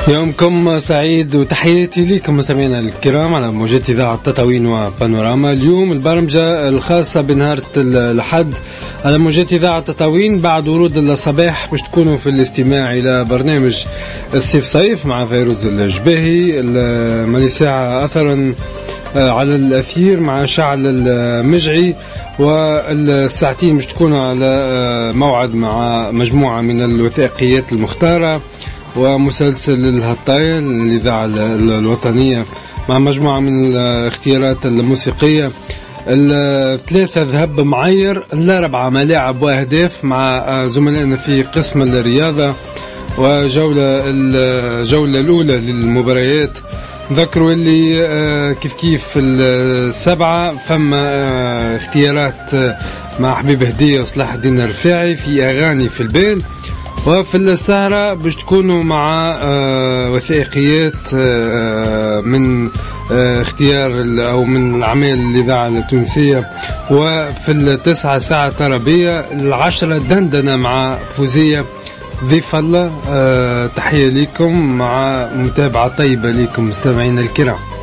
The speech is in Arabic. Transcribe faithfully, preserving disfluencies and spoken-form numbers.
يومكم سعيد وتحياتي لكم مستمعينا الكرام على موجات إذاعة تطاوين وبانوراما. اليوم البرمجة الخاصة بنهار الأحد على موجات إذاعة تطاوين بعد ورود الصباح باش تكونوا في الاستماع إلى برنامج الصيف صيف مع فيروز الجباهي مالي ساعة أثرا على الأثير مع شعل المجعي، والساعتين باش تكونوا على موعد مع مجموعة من الوثائقيات المختارة ومسلسل الهطاية الإذاعة الوطنية مع مجموعة من الاختيارات الموسيقية. الثلاثة ذهب معير، الأربعة ملاعب وأهداف مع زملائنا في قسم الرياضة، وجولة الجولة الأولى للمباريات. ذكروا اللي كيف كيف السبعة فما اختيارات مع حبيب هدية وصلاح الدين الرفاعي في أغاني في البال، وفي السهرة باش تكونوا مع وثائقيات من اختيار أو من الأعمال الإذاعة التونسية. وفي التسعة ساعة تربية، العشرة دندنة مع فوزية ضيف الله. تحية لكم مع متابعة طيبة لكم مستمعين الكرام.